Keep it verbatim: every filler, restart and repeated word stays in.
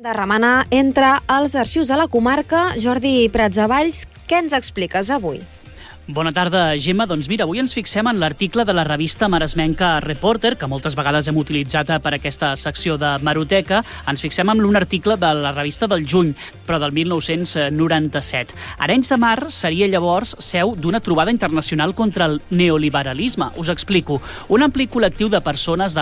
De remenar entre els arxius de la comarca. Jordi Pratsavalls, què ens expliques avui? Bona tarda, Gemma. Doncs mira, avui ens fixem en l'article de la revista maresmenca Reporter, que moltes vegades hem utilitzat per aquesta secció de Hemeroteca. Ens fixem en un article de la revista del juny, però del mil nou-cents noranta-set. Arenys de Mar seria llavors seu d'una trobada internacional contra el neoliberalisme. Us explico. Un ampli col·lectiu de persones de